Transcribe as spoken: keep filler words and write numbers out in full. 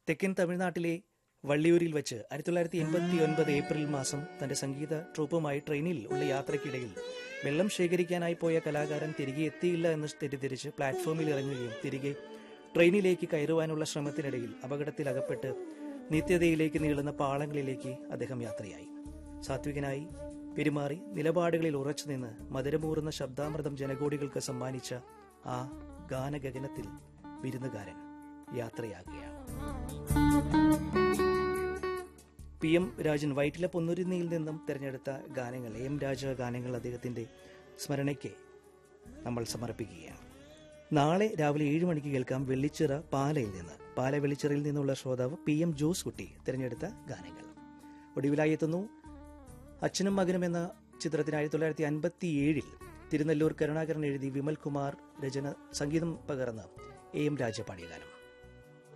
തെക്കൻ തമിഴ്നാട്ടിലെ വള്ളിയൂരിൽ വെച്ച് ആയിരത്തി തൊള്ളായിരത്തി എൺപത്തി ഒൻപത് ഏപ്രിൽ മാസം തന്റെ സംഗീത ട്രൂപ്പുമായി ട്രെയിനിൽ ഉള്ള യാത്രയ്ക്കിടയിൽ വെള്ളം ശേഖരിക്കാനായി പോയ കലാകാരൻ തിരികെ എത്തിയില്ല എന്ന് തെറ്റിദ്ധരിച്ച് പ്ലാറ്റ്ഫോമിൽ ഇറങ്ങുകയും തിരികെ ട്രെയിനിലേക്ക് കയറുവാനുള്ള ശ്രമത്തിനിടയിൽ അപകടത്തിലകപ്പെട്ട് നിത്യതയിലേക്ക് നീളുന്ന പാളങ്ങളിലേക്ക് അദ്ദേഹം യാത്രയായി. സാത്വികനായി പെരുമാറി നിലപാടുകളിൽ ഉറച്ചുനിന്ന് മധുരമൂറുന്ന ശബ്ദാമൃതം ജനകോടികൾക്ക് സമ്മാനിച്ച ആ ഗാനഗഗനത്തിൽ വിരുന്നുകാരൻ യാത്രയാകുകയാണ്. പി എം രാജൻ വൈറ്റില പൊന്നുരുന്നിയിൽ നിന്നും തിരഞ്ഞെടുത്ത ഗാനങ്ങൾ, എം രാജ ഗാനങ്ങൾ അദ്ദേഹത്തിന്റെ സ്മരണയ്ക്ക് നമ്മൾ സമർപ്പിക്കുകയാണ്. നാളെ രാവിലെ ഏഴ് മണിക്ക് കേൾക്കാം വെള്ളിച്ചിറ പാലയിൽ നിന്ന്. പാല വെള്ളിച്ചിറയിൽ നിന്നുള്ള ശ്രോതാവ് പി എം ജോസ് കുട്ടി തിരഞ്ഞെടുത്ത ഗാനങ്ങൾ. ഒടുവിലായി എത്തുന്നു അച്ഛനും മകനും എന്ന ചിത്രത്തിന് ആയിരത്തി തൊള്ളായിരത്തി അൻപത്തി ഏഴിൽ തിരുനെല്ലൂർ കരുണാകരൻ എഴുതി വിമൽ കുമാർ രചന സംഗീതം പകർന്ന് എ എം രാജ പാടിയ ഗാനം.